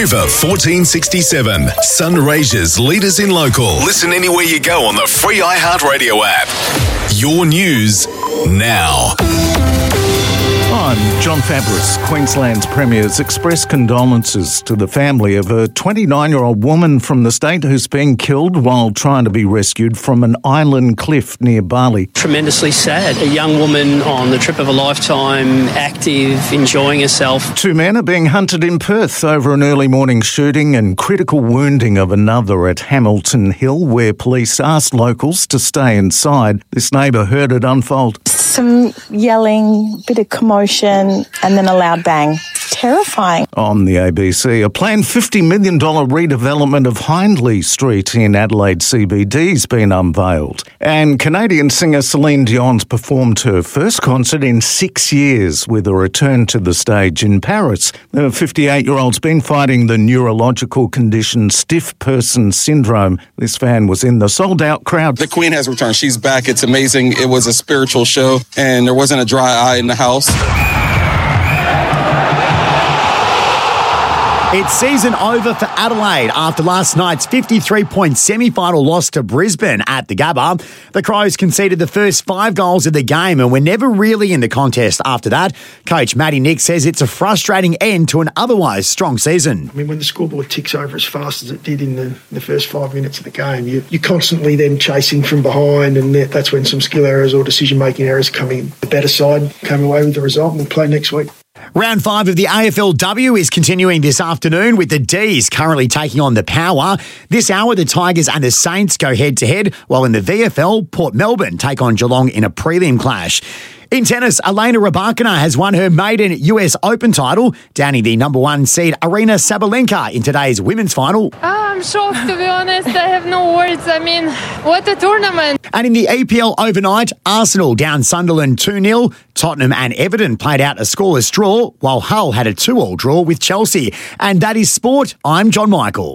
River 1467. Sunraysia's leaders in local. Listen anywhere you go on the free iHeartRadio app. Your news now. I'm John Fabris. Queensland's Premier's expressed condolences to the family of a 29-year-old woman from the state who's been killed while trying to be rescued from an island cliff near Bali. Tremendously sad. A young woman on the trip of a lifetime, active, enjoying herself. Two men are being hunted in Perth over an early morning shooting and critical wounding of another at Hamilton Hill, where police asked locals to stay inside. This neighbour heard it unfold. Some yelling, bit of commotion, and then a loud bang. Terrifying. On the ABC, a planned $50 million redevelopment of Hindley Street in Adelaide CBD has been unveiled. And Canadian singer Celine Dion's performed her first concert in 6 years with a return to the stage in Paris. The 58-year-old's been fighting the neurological condition stiff person syndrome. This fan was in the sold-out crowd. The Queen has returned. She's back. It's amazing. It was a spiritual show, and there wasn't a dry eye in the house. It's season over for Adelaide after last night's 53-point semi-final loss to Brisbane at the Gabba. The Crows conceded the first 5 goals of the game and were never really in the contest after that. Coach Matty Nick says it's a frustrating end to an otherwise strong season. I mean, when the scoreboard ticks over as fast as it did in the first 5 minutes of the game, you're constantly then chasing from behind, and that's when some skill errors or decision-making errors come in. The better side came away with the result, and we'll play next week. Round 5 of the AFLW is continuing this afternoon with the D's currently taking on the Power. This hour, the Tigers and the Saints go head-to-head, while in the VFL, Port Melbourne take on Geelong in a prelim clash. In tennis, Elena Rybakina has won her maiden US Open title, downing the number 1 seed Aryna Sabalenka in today's women's final. I'm shocked, to be honest. I have no words. I mean, what a tournament. And in the EPL overnight, Arsenal down Sunderland 2-0. Tottenham and Everton played out a scoreless draw, while Hull had a 2-2 draw with Chelsea. And that is sport. I'm John Michael.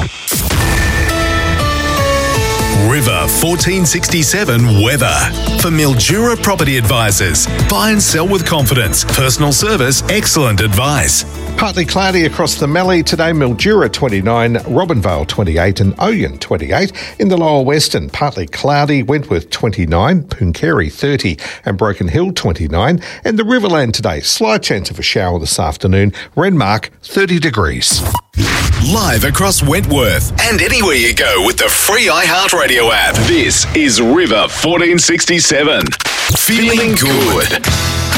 River 1467 weather. For Mildura Property Advisors. Buy and sell with confidence. Personal service, excellent advice. Partly cloudy across the Mallee today. Mildura 29, Robinvale 28 and Oyen 28. In the lower western, partly cloudy. Wentworth 29, Pooncarie 30 and Broken Hill 29. And the Riverland today, slight chance of a shower this afternoon. Renmark 30 degrees. Live across Wentworth and anywhere you go with the free iHeartRadio app. This is River 1467. Feeling good.